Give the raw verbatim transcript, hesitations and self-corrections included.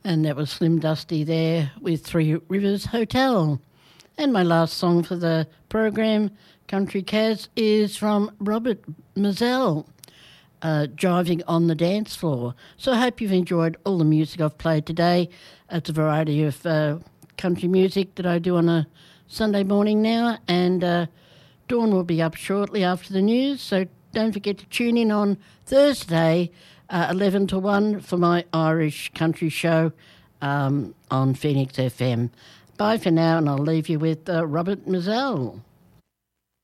And that was Slim Dusty there with Three Rivers Hotel. And my last song for the program, Country Kaz, is from Robert Mizell, uh, Driving on the Dance Floor. So I hope you've enjoyed all the music I've played today. It's a variety of uh, country music that I do on a Sunday morning now, and uh, Dawn will be up shortly after the news, so don't forget to tune in on Thursday, uh, eleven to one, for my Irish country show um, on Phoenix F M. Bye for now, and I'll leave you with uh, Robert Mizell.